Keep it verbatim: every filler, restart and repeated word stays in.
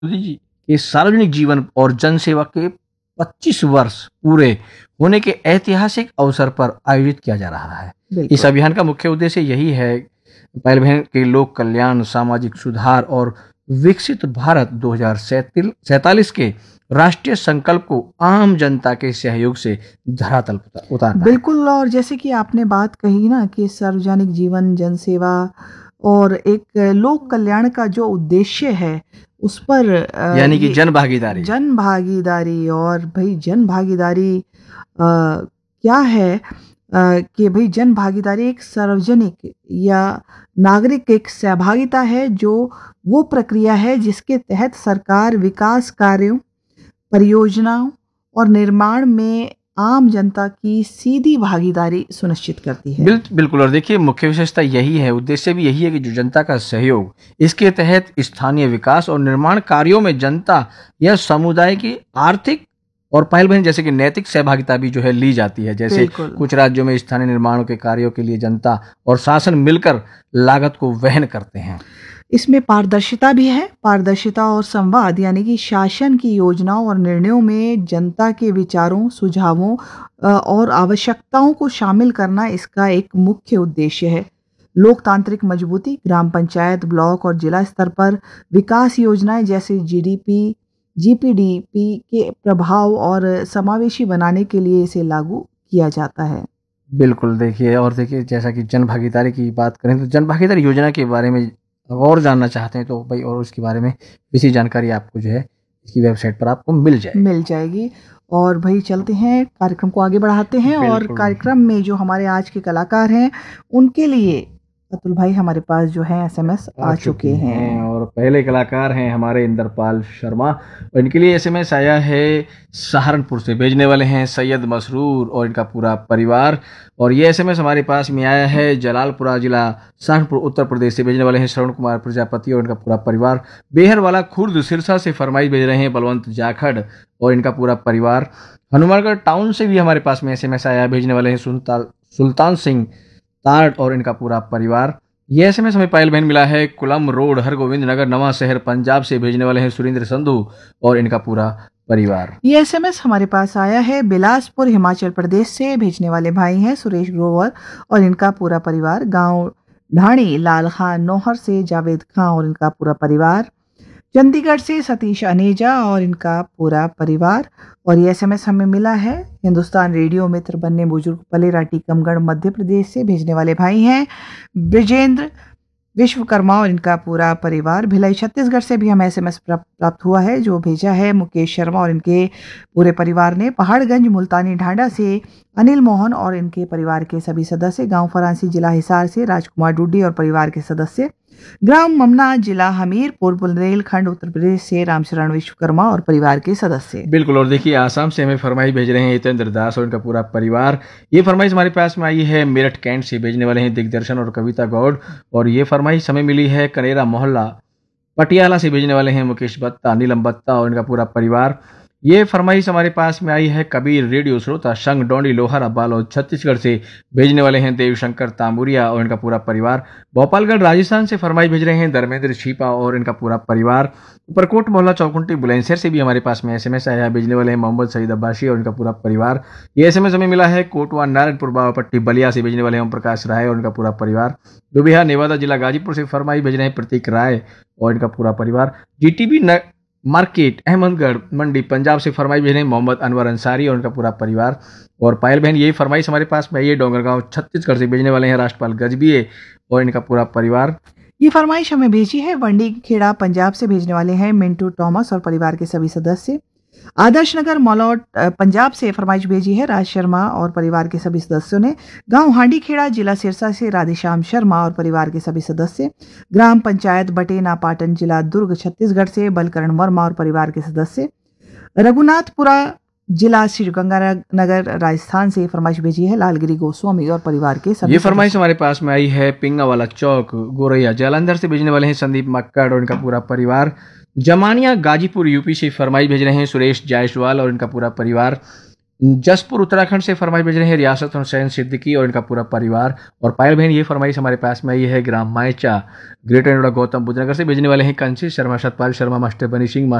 मोदी जी के सार्वजनिक जीवन और जनसेवा के पच्चीस वर्ष पूरे होने के ऐतिहासिक अवसर पर आयोजित किया जा रहा है। इस बिल्कुल। अभियान का मुख्य उद्देश्य यही है, पहल बहन के लोक कल्याण, सामाजिक सुधार और विकसित भारत दो हज़ार सैंतालीस के राष्ट्रीय संकल्प को आम जनता के सहयोग से धरातल पर उतारना है। बिल्कुल, और जैसे कि आपने बात कही ना कि सार्वजनिक जीवन, जनसेवा और एक लोक कल्याण का जो उद्देश्य है उस पर अ, यानी कि ये जन भागीदारी। जन भागीदारी और भाई जन भागीदारी अ, क्या है अ, कि भाई जन भागीदारी एक सार्वजनिक या नागरिक एक सहभागिता है, जो वो प्रक्रिया है जिसके तहत सरकार विकास कार्यों, परियोजनाओं और निर्माण में आम जनता की सीधी भागीदारी सुनिश्चित करती है। बिल, बिल्कुल। और देखिए, मुख्य विशेषता यही है, उद्देश्य भी यही है कि जो जनता का सहयोग, इसके तहत स्थानीय विकास और निर्माण कार्यों में जनता या समुदाय की आर्थिक और पहल बहन जैसे कि नैतिक सहभागिता भी जो है ली जाती है। जैसे बिल्कुल। कुछ राज्यों में स्थानीय निर्माणों के कार्यों के लिए जनता और शासन मिलकर लागत को वहन करते हैं। इसमें पारदर्शिता भी है। पारदर्शिता और संवाद यानी कि शासन की योजनाओं और निर्णयों में जनता के विचारों, सुझावों अ, और आवश्यकताओं को शामिल करना इसका एक मुख्य उद्देश्य है। लोकतांत्रिक मजबूती, ग्राम पंचायत, ब्लॉक और जिला स्तर पर विकास योजनाएं जैसे जीडीपी, जीपीडीपी के प्रभाव और समावेशी बनाने के लिए इसे लागू किया जाता है। बिल्कुल। देखिए, और देखिए, जैसा कि जन भागीदारी की बात करें तो जन भागीदारी योजना के बारे में और जानना चाहते हैं तो भाई और उसके बारे में विशेष जानकारी आपको जो है इसकी वेबसाइट पर आपको मिल जाएगी। मिल जाएगी। और भाई चलते हैं, कार्यक्रम को आगे बढ़ाते हैं। और बिल्कुल। कार्यक्रम में जो हमारे आज के कलाकार हैं उनके लिए अतुल भाई हमारे पास जो है एसएमएस आ चुके हैं। और पहले कलाकार हैं हमारे इंद्रपाल शर्मा, और इनके लिए एसएमएस आया है सहारनपुर से। भेजने वाले हैं सैयद मसरूर और इनका पूरा परिवार। और ये एसएमएस हमारे पास में आया है जलालपुरा जिला सहारनपुर उत्तर प्रदेश से। भेजने वाले हैं श्रवण कुमार प्रजापति और इनका पूरा परिवार। बेहर वाला खुर्द सिरसा से फरमाइश भेज रहे हैं बलवंत जाखड़ और इनका पूरा परिवार। हनुमानगढ़ टाउन से भी हमारे पास में एसएमएस आया है। भेजने वाले हैं सुल्तान सुल्तान सिंह तारट और इनका पूरा परिवार। यह एसएमएस हमें पायल बहन मिला है कुलम रोड हरगोविंद नगर नवा शहर पंजाब से। भेजने वाले हैं सुरेंद्र संधू और इनका पूरा परिवार। ये एसएमएस हमारे पास आया है बिलासपुर हिमाचल प्रदेश से। भेजने वाले भाई हैं सुरेश ग्रोवर और इनका पूरा परिवार। गांव ढाणी लाल खान नौहर से जावेद खां और इनका पूरा परिवार। चंडीगढ़ से सतीश अनेजा और इनका पूरा परिवार। और ये एसएमएस हमें मिला है हिंदुस्तान रेडियो मित्र बनने बुजुर्ग पलेरा टीकमगढ़ मध्य प्रदेश से। भेजने वाले भाई हैं ब्रिजेंद्र विश्वकर्मा और इनका पूरा परिवार। भिलाई छत्तीसगढ़ से भी हमें एसएमएस प्राप्त हुआ है, जो भेजा है मुकेश शर्मा और इनके पूरे परिवार ने। पहाड़गंज मुल्तानी ढांडा से अनिल मोहन और इनके परिवार के सभी सदस्य। गांव फरांसी जिला हिसार से राजकुमार डुड्डी और परिवार के सदस्य। ग्राम ममना जिला हमीरपुर बुंदेलखंड उत्तर प्रदेश से रामशरण विश्वकर्मा और परिवार के सदस्य। बिल्कुल। और देखिए, आसाम से हमें फरमाइश भेज रहे हैं हितेंद्र दास और इनका पूरा परिवार। ये फरमाइश हमारे पास में आई है मेरठ कैंट से। भेजने वाले हैं दिग्दर्शन और कविता गौड़। और ये फरमाइश हमें मिली है कनेरा मोहल्ला पटियाला से। भेजने वाले हैं मुकेश बत्ता, नीलम बत्ता और इनका पूरा परिवार। ये फरमाइश हमारे पास में आई है कबीर रेडियो श्रोता संघ डोंडी लोहारा बालोद छत्तीसगढ़ से। भेजने वाले हैं देवशंकर तांबुरिया और इनका पूरा परिवार। भोपालगढ़ राजस्थान से फरमाइश भेज रहे हैं धर्मेंद्र छीपा और इनका पूरा परिवार। उपरकोट मोहल्ला चौकुंटी बुलंदशहर से भी हमारे पास में एसएमएस आया है। भेजने वाले हैं मोहम्मद सईद अब्बासी और इनका पूरा परिवार। ये एसएमएस हमें मिला है कोटवा नारायणपुर बावापट्टी बलिया से। भेजने वाले हैं ओम प्रकाश राय और इनका पूरा परिवार। दुबिहा नेवादा जिला गाजीपुर से फरमाइश भेज रहे हैं प्रतीक राय और इनका पूरा परिवार। जीटीबी न मार्केट अहमदगढ़ मंडी पंजाब से फरमाइश भेज रहे हैं मोहम्मद अनवर अंसारी और उनका पूरा परिवार। और पायल बहन यही फरमाइश हमारे पास में ये डोंगरगांव छत्तीसगढ़ से। भेजने वाले हैं राष्ट्रपाल गजबिये और इनका पूरा परिवार। ये फरमाइश हमें भेजी है वंडी खेड़ा पंजाब से। भेजने वाले हैं मिंटू टॉमस और परिवार के सभी सदस्य। आदर्श नगर मलौट पंजाब से फरमाइश भेजी है राज शर्मा और परिवार के सभी सदस्यों ने। गांव हांडी खेड़ा जिला सिरसा से राधेश्याम शर्मा और परिवार के सभी सदस्य। ग्राम पंचायत बटेना पाटन जिला दुर्ग छत्तीसगढ़ से बलकरण वर्मा और परिवार के सदस्य। रघुनाथपुरा जिला श्रीगंगानगर राजस्थान से फरमाइश भेजी है लालगिरी गोस्वामी और परिवार के सभी। ये फरमाइश हमारे पास में आई है पिंगा वाला चौक गोरैया जालंधर से। भेजने वाले हैं संदीप मक्कड़ और इनका पूरा परिवार। जमानिया गाजीपुर यूपी से फरमाइश भेज रहे हैं सुरेश जायसवाल और इनका पूरा परिवार। जसपुर उत्तराखंड से फरमाइश भेज रहे हैं रियासत हुसैन सिद्दीकी और इनका पूरा परिवार। और पायल बहन ये फरमाइश हमारे पास में आई है ग्राम मायचा ग्रेटर नोएडा गौतम बुद्ध नगर से। भेजने वाले हैं कंची शर्मा, सतपाल शर्मा, मास्टर बनी सिंह,